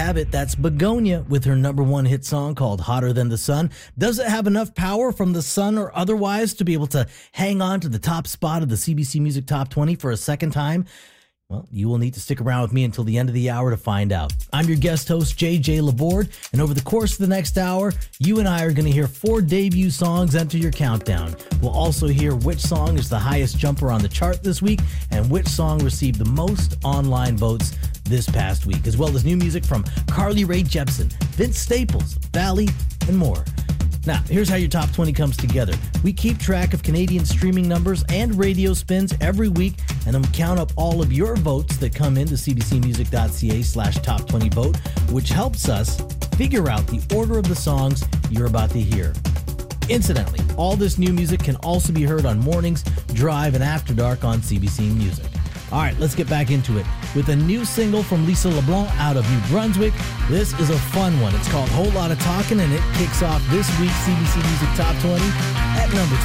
have it. That's Begonia with her number one hit song called Hotter Than the Sun. Does it have enough power from the sun or otherwise to be able to hang on to the top spot of the CBC Music Top 20 for a second time? Well, you will need to stick around with me until the end of the hour to find out. I'm your guest host, JJ Laborde, and over the course of the next hour, you and I are going to hear 4 debut songs enter your countdown. We'll also hear which song is the highest jumper on the chart this week and which song received the most online votes this past week, as well as new music from Carly Rae Jepsen, Vince Staples, Valley, and more. Now, here's how your top 20 comes together. We keep track of Canadian streaming numbers and radio spins every week, and then we count up all of your votes that come into cbcmusic.ca/top20vote, which helps us figure out the order of the songs you're about to hear. Incidentally, all this new music can also be heard on Mornings, Drive, and After Dark on CBC Music. All right, let's get back into it with a new single from Lisa LeBlanc out of New Brunswick. This is a fun one. It's called Whole Lotta Talkin', and it kicks off this week's CBC Music Top 20 at number 20.